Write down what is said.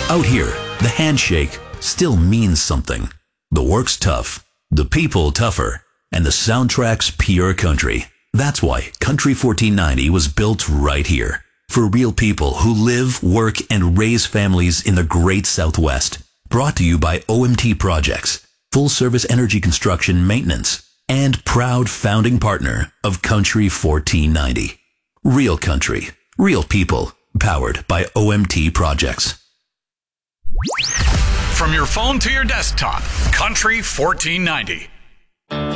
Out here, the handshake still means something. The work's tough, the people tougher, and the soundtrack's pure country. That's why Country 1490 was built right here. For real people who live, work, and raise families in the great Southwest. Brought to you by OMT Projects, full-service energy construction maintenance, and proud founding partner of Country 1490. Real country, real people, powered by OMT Projects. From your phone to your desktop, Country 1490.